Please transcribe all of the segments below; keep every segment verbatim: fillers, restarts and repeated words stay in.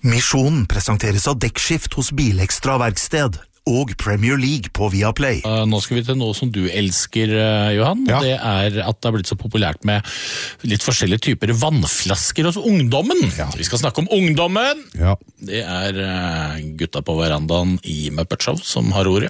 Misjonen presenteres av Dekkskift hos Bilekstra Verksted og Premier League på Viaplay. Uh, nå skal vi til noe som du elsker, uh, Johan. Ja. Det er at det har blitt så populært med litt forskjellige typer vannflasker hos ungdommen. Ja. Vi skal snakke om ungdommen. Ja. Det er uh, gutta på verandaen i Muppet Show som har ordet.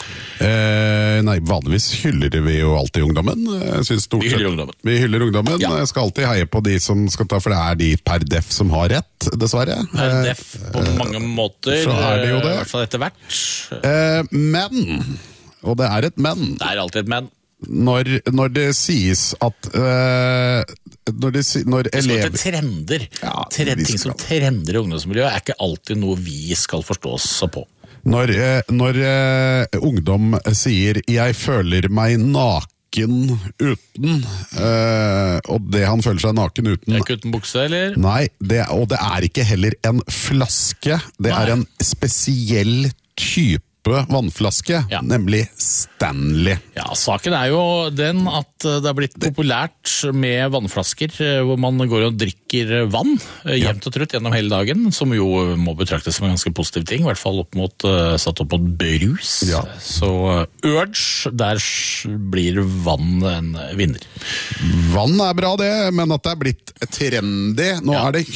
Eh, nei, vanligvis hyller vi jo alltid ungdommen. Vi hyller ungdommen. Vi hyller ungdommen. Ja. Jeg skal alltid heie på de som skal ta, for det er de per def som har rett, dessverre. Per def på eh, mange måter, så er det jo det. I hvert fall etter hvert. Eh, men, og det er et men. Det er alltid et men. Når, når det sies at uh, når, det, når elever det trender, ja, Trend, ting som trender i ungdomsmiljøet er ikke alltid noe vi skal forstå oss på. Når, når uh, ungdom sier 'jeg føler meg naken uten', uh, og det han føler seg naken uten Det er ikke uten bukse, eller? Nei, det, og det er ikke heller en flaske, det Nei. er en spesiell type vannflaske, ja. nemlig Stanley. Ja, saken er jo den at det er blitt populært med vannflasker hvor man går og drikker vann jevnt og trutt gjennom hele dagen, som jo må betraktes som en ganske positiv ting, i hvert fall opp mot, satt opp mot brus. Ja. Så Urge, der blir vann en vinner. Vann er bra det, men at det er blitt trendy. Nå ja. er det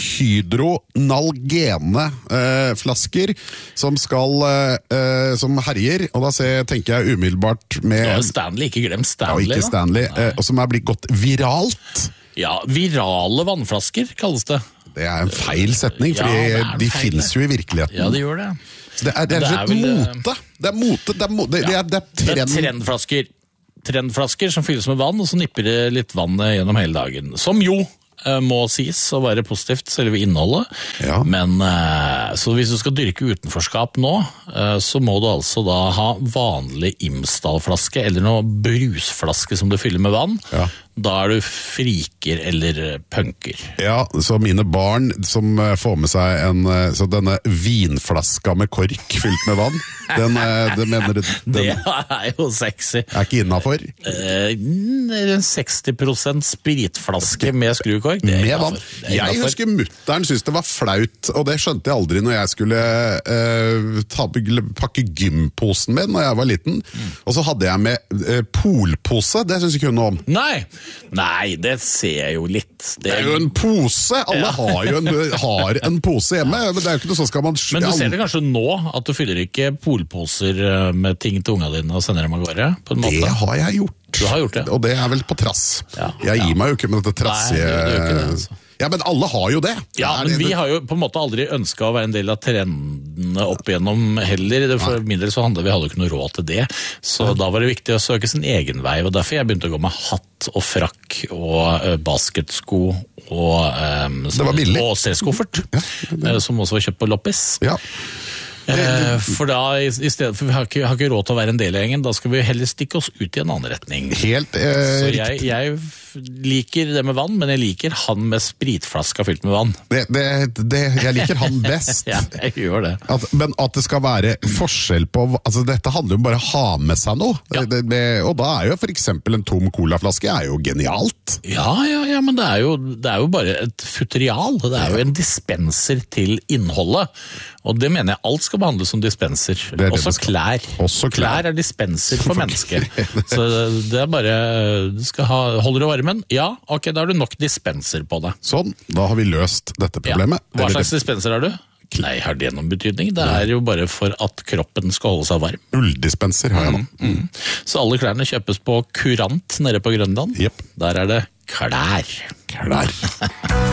hydronalgene eh, flasker som skal eh, som herjer, og da ser, tenker jeg umiddelbart med... Ja, Stanley, ikke glem Stanley. Ja, ikke Stanley, eh, og som er blitt gått viralt. Ja, virale vannflasker kalles det. Det er en feil setning, fordi ja, de feil. finnes jo i virkeligheten. Ja, de gjør det. Så det er, det er, det er vel, mote. Det er mote, det er, mo det, ja, det er, det er, trend. det er trendflasker. Trendflasker som fylles med vann, og så nipper det litt vann gjennom hele dagen. Som jo må sies å være positivt, selve innholdet. Ja. Men så hvis du skal dyrke utenforskap nå, så må du altså da ha vanlig Imsdal-flaske eller noe brusflaske som du fyller med vann. Ja. Da er du friker eller punker. Ja, så mine barn som får med seg en, så denne vinflaska med kork fylt med vann, den, det mener du... Den, det er jo sexy. Er ikke innenfor? Eh, en seksti prosent spritflaske med skrukork. Med vann. Jeg husker mutteren syntes det var flaut, og det skjønte jeg aldri når jeg skulle eh, ta, pakke gymposen min når jeg var liten. Mm. Og så hadde jeg med eh, polpose, det synes jeg ikke hun noe om. Nei, Nei, det ser jeg jo litt. Det er, det er jo en pose! Alle ja. har jo en, har en pose hjemme. Men det er jo ikke noe sånn skal man... Men du ser det kanskje nå, at du fyller ikke polposer med ting til unga dine og sender dem av gårde? På en måte. Det har jeg gjort. Du har gjort det. Og det er vel på trass. Ja. Jeg gir ja. meg jo ikke med dette trassige... Nei, det, det ikke det, altså. Ja, men alle har jo det. Ja, men vi har jo på en måte aldri ønsket å være en del av trendene opp igjennom heller. For mindre så handlet vi hadde ikke noe råd til det. Så ja. da var det viktig å søke sin egen vei. Og derfor jeg begynte å gå med hatt og frakk og uh, basketsko og, um, det var billig. Og C-skoffert, ja, det... som også var kjøpt på Loppis. Ja. For da, i stedet for vi har ikke, har ikke råd til å være en del av gjengen, da skal vi heller stikke oss ut i en annen retning. Helt eh, Så jeg, jeg liker det med vann, men jeg liker han med spritflaska fylt med vann. Det, det, det, jeg liker han best. Ja, jeg gjør det. At, men at det skal være forskjell på, altså dette handler jo bare om å ha med seg noe. Ja. Det, det, og da er jo for eksempel en tom colaflaske er jo genialt. Ja, ja, ja, men det er, jo, det er jo bare et futerial. Det er jo en dispenser til innholdet. Og det mener jeg alt skal behandles som dispenser. Det det Også, klær. Også klær. Klær er dispenser for mennesker. Så det er bare, du skal ha, holder du varmen? Ja, ok, da har du nok dispenser på det. Sånn, da har vi løst dette problemet. Ja. Hva slags dispenser har du? Nei, har det noen betydning? Det er jo bare for at kroppen skal holde seg varm. Ulldispenser har jeg nå. Mm, mm. Så alle klærne kjøpes på Kurant nede på Grønland. Yep. Der er det klær. Klær.